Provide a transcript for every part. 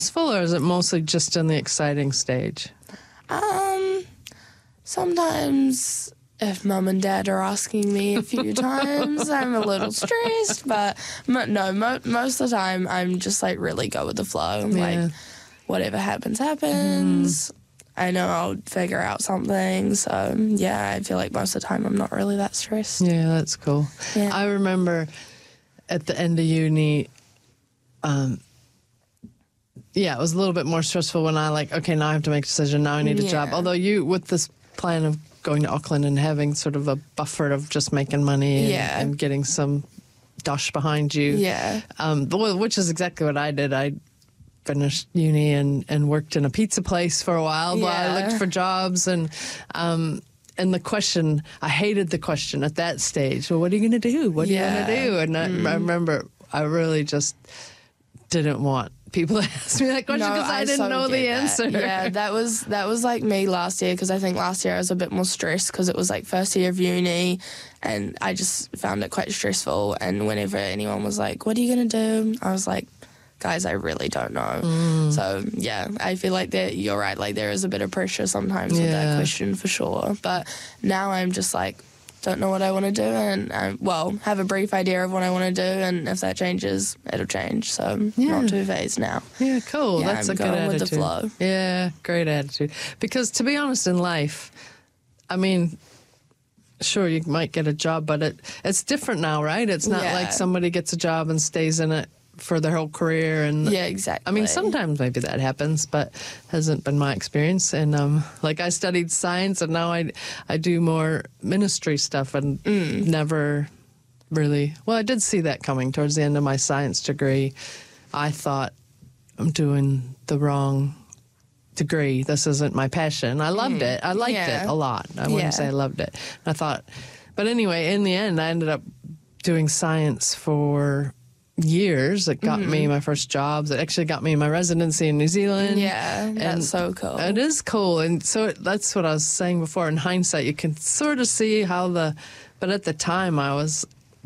Stressful, or is it mostly just in the exciting stage? Sometimes if mum and dad are asking me a few times, I'm a little stressed, but most of the time I'm just like really go with the flow. Like whatever happens, happens. I know I'll figure out something. So yeah, I feel like most of the time I'm not really that stressed. Yeah, that's cool. Yeah. I remember at the end of uni, it was a little bit more stressful when now I have to make a decision. Now I need a job. Although you, with this plan of going to Auckland and having sort of a buffer of just making money and getting some dosh behind you. Yeah. Which is exactly what I did. I finished uni and worked in a pizza place for a while I looked for jobs. And the question, I hated the question at that stage. Well, what are you going to do? What are you going to do? And I remember I really just didn't want people to ask me that question because I didn't know the answer. Yeah, that was like me last year, because I think last year I was a bit more stressed because it was like first year of uni and I just found it quite stressful. And whenever anyone was like, what are you going to do? I was like, guys, I really don't know. So yeah, I feel like that you're right. Like there is a bit of pressure sometimes with that question for sure. But now I'm just like, don't know what I want to do, and have a brief idea of what I want to do, and if that changes, it'll change. So not too phased now. Yeah, cool. That's a good attitude. With the flow. Yeah, great attitude. Because to be honest, in life, I mean, sure, you might get a job, but it's different now, right? It's not like somebody gets a job and stays in it for their whole career. And yeah, exactly. I mean, sometimes maybe that happens, but hasn't been my experience. And I studied science, and now I do more ministry stuff, and never really. Well, I did see that coming towards the end of my science degree. I thought, I'm doing the wrong degree. This isn't my passion. I loved it. I liked it a lot. I wouldn't say I loved it. I thought, but anyway, in the end, I ended up doing science for years. It got me my first jobs. It actually got me my residency in New Zealand. Yeah, that's so cool. It is cool. And so that's what I was saying before. In hindsight, you can sort of see how but at the time I was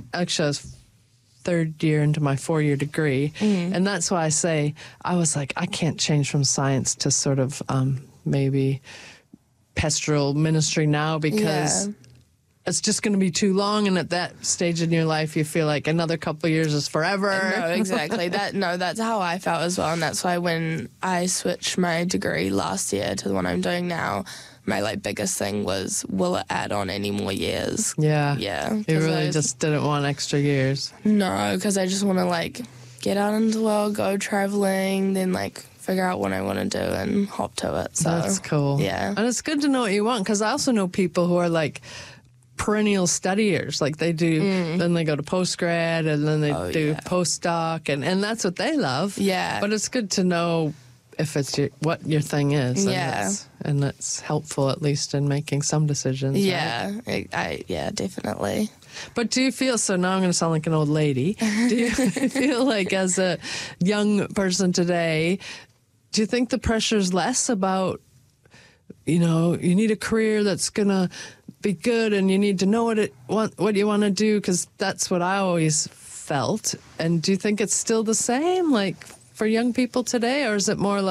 third year into my 4-year degree. And that's why I say, I was like, I can't change from science to sort of maybe pastoral ministry now, because it's just going to be too long, and at that stage in your life, you feel like another couple of years is forever. No, exactly. That's how I felt as well, and that's why when I switched my degree last year to the one I'm doing now, my biggest thing was, will it add on any more years? Yeah. You really just didn't want extra years. No, because I just want to get out into the world, go traveling, then figure out what I want to do and hop to it. So that's cool. Yeah, and it's good to know what you want, because I also know people who are perennial studiers. They do, then they go to postgrad, and then they do postdoc, and that's what they love. Yeah. But it's good to know if it's what your thing is. And it's helpful, at least, in making some decisions. Yeah. Right? Definitely. But do you feel, so now I'm going to sound like an old lady, do you feel like as a young person today, do you think the pressure's less about, you need a career that's going to be good, and you need to know what you want to do, because that's what I always felt. And do you think it's still the same, for young people today, or is it more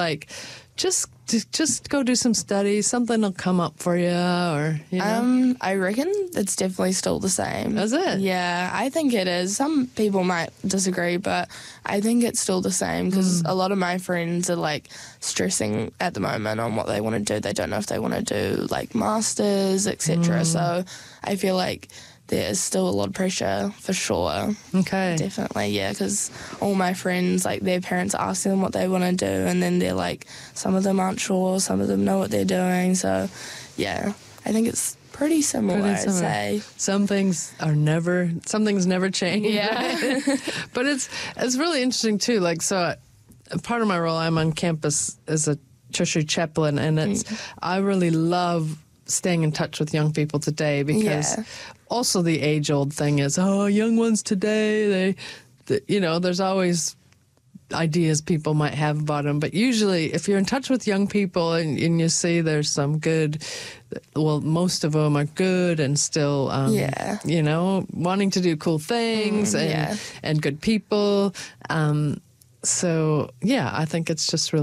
just go do some studies, something will come up for you, or I reckon it's definitely still the same. Is it? Yeah, I think it is. Some people might disagree, but I think it's still the same, because a lot of my friends are stressing at the moment on what they want to do. They don't know if they want to do masters, etc. So I feel like there is still a lot of pressure, for sure. Okay. Definitely, yeah, because all my friends, their parents are asking them what they want to do, and then they're some of them aren't sure, some of them know what they're doing. So, yeah, I think it's pretty similar, I'd say. Some things never change. Yeah. But it's really interesting, too. So part of my role, I'm on campus as a tertiary chaplain, and I really love staying in touch with young people today, because also the age-old thing is, young ones today, there's always ideas people might have about them. But usually if you're in touch with young people and you see there's some good, well, most of them are good and still, wanting to do cool things and good people, So, yeah, I think it's just really